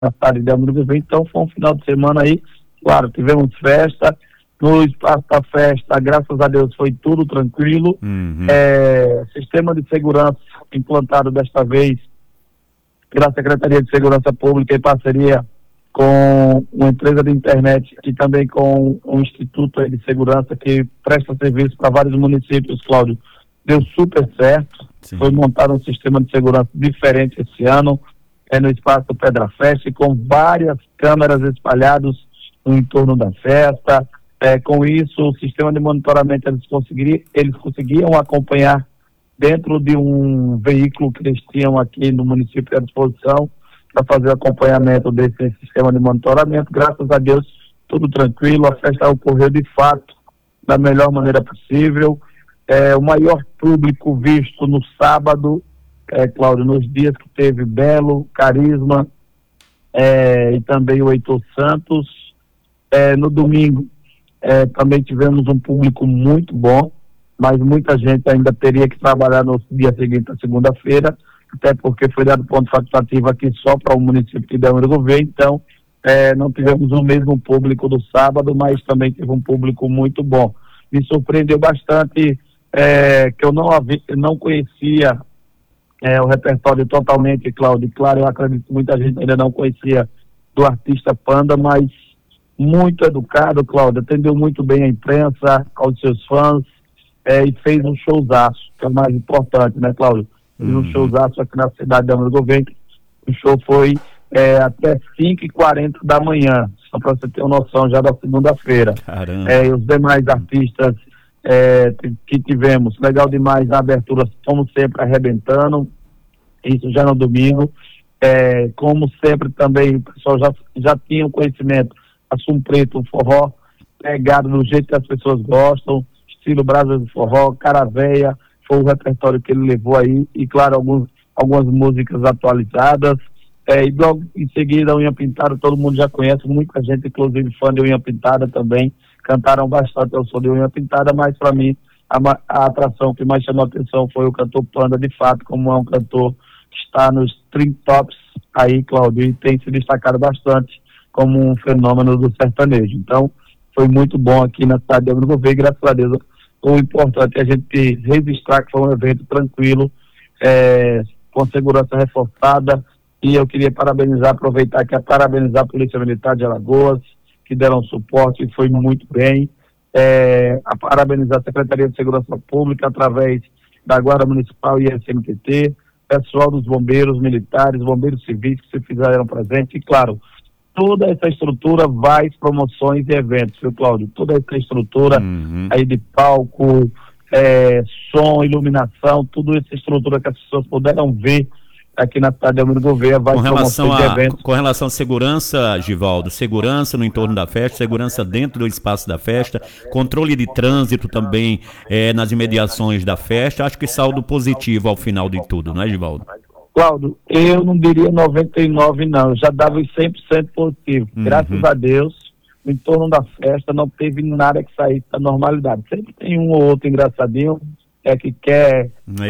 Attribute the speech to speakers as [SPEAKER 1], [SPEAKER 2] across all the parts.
[SPEAKER 1] na cidade de Almirante Gouveia. Então foi um final de semana aí, claro, tivemos festa, no espaço da festa, graças a Deus, foi tudo tranquilo. Sistema de segurança implantado desta vez pela Secretaria de Segurança Pública em parceria com uma empresa de internet e também com um instituto de segurança que presta serviço para vários municípios, Cláudio. Deu super certo. Sim. Foi montado um sistema de segurança diferente esse ano, no espaço Pedra Festa, com várias câmeras espalhadas no entorno da festa. Com isso, o sistema de monitoramento eles conseguiam acompanhar dentro de um veículo que eles tinham aqui no município à disposição para fazer o acompanhamento desse sistema de monitoramento. Graças a Deus, tudo tranquilo, a festa ocorreu de fato da melhor maneira possível. O maior público visto no sábado, Cláudio, nos dias que teve Belo, Carisma e também o Heitor Santos. No domingo também tivemos um público muito bom, mas muita gente ainda teria que trabalhar no dia seguinte, a segunda-feira, até porque foi dado ponto facultativo aqui só para o município de Almirante Gouveia. Então não tivemos o mesmo público do sábado, mas também teve um público muito bom. Me surpreendeu bastante que eu não conhecia o repertório totalmente, Cláudio. Claro, eu acredito que muita gente ainda não conhecia do artista Panda, mas muito educado, Cláudio, atendeu muito bem a imprensa, aos seus fãs, e fez um showzaço, que é o mais importante, né, Cláudio? Fez um showzaço aqui na cidade de Almirante Gouveia. O show foi até 5h40 da manhã, só para você ter uma noção já da segunda-feira. E os demais artistas que tivemos, legal demais, a abertura, como sempre, arrebentando, isso já no domingo. Como sempre também, o pessoal já tinha um conhecimento, Assum Preto, um forró pegado do jeito que as pessoas gostam, estilo Brasa do Forró, Caravéia, foi o repertório que ele levou aí, e claro, algumas músicas atualizadas. E logo em seguida, a Unha Pintada, todo mundo já conhece, muita gente, inclusive fã de Unha Pintada também, cantaram bastante ao som de Unha Pintada, mas para mim a atração que mais chamou a atenção foi o cantor Panda, de fato, como é um cantor que está nos 30 tops aí, Cláudio, e tem se destacado bastante como um fenômeno do sertanejo. Então, foi muito bom aqui na cidade de Almirante Gouveia, graças a Deus. O importante é a gente registrar que foi um evento tranquilo, com segurança reforçada, e eu queria aproveitar aqui a parabenizar a Polícia Militar de Alagoas, que deram suporte e foi muito bem. A parabenizar a Secretaria de Segurança Pública através da Guarda Municipal e SMTT, pessoal dos bombeiros militares, bombeiros civis que se fizeram presentes, e claro, toda essa estrutura vai promoções e eventos, viu, Cláudio? Toda essa estrutura aí de palco, som, iluminação, toda essa estrutura que as pessoas puderam ver aqui na cidade de Almirante Gouveia vai promoções e eventos.
[SPEAKER 2] Com relação à segurança, Givaldo, segurança no entorno da festa, segurança dentro do espaço da festa, controle de trânsito também nas imediações da festa, acho que saldo positivo ao final de tudo, não é, Givaldo?
[SPEAKER 1] Cláudio, eu não diria 99 não, já dava os 100% positivo. Graças a Deus, no entorno da festa não teve nada que saísse da normalidade. Sempre tem um ou outro engraçadinho que quer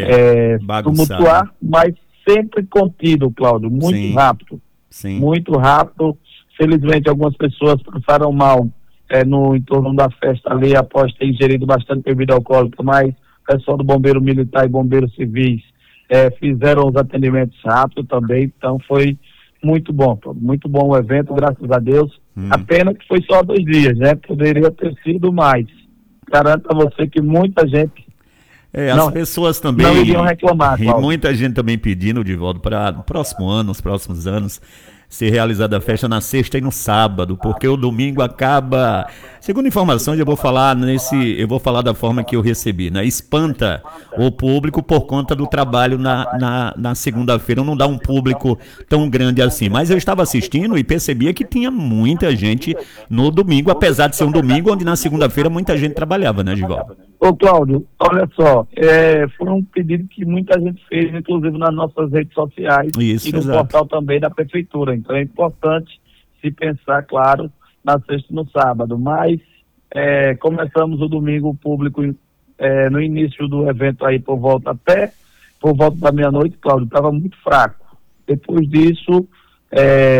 [SPEAKER 1] tumultuar, mas sempre contido, Cláudio, muito rápido. Sim. Muito rápido. Felizmente algumas pessoas passaram mal no entorno da festa ali após ter ingerido bastante bebida alcoólica, mas o pessoal do Bombeiro Militar e Bombeiros Civis fizeram os atendimentos rápidos também, então foi muito bom o evento, graças a Deus. A pena que foi só 2 dias, né? Poderia ter sido mais. Garanto a você que muita gente
[SPEAKER 2] as pessoas também
[SPEAKER 1] não iriam reclamar.
[SPEAKER 2] E muita gente também pedindo de volta para o próximo ano, os próximos anos, ser realizada a festa na sexta e no sábado, porque o domingo acaba, segundo informações, eu vou falar da forma que eu recebi, né? Espanta o público por conta do trabalho na segunda-feira, não dá um público tão grande assim, mas eu estava assistindo e percebia que tinha muita gente no domingo, apesar de ser um domingo onde na segunda-feira muita gente trabalhava, né, Givaldo?
[SPEAKER 1] Ô, Cláudio, olha só, foi um pedido que muita gente fez, inclusive nas nossas redes sociais.
[SPEAKER 2] Isso,
[SPEAKER 1] e no portal também da Prefeitura. Então é importante se pensar, claro, na sexta e no sábado. Mas começamos o domingo o público no início do evento aí por volta da meia-noite, Cláudio, estava muito fraco. Depois disso,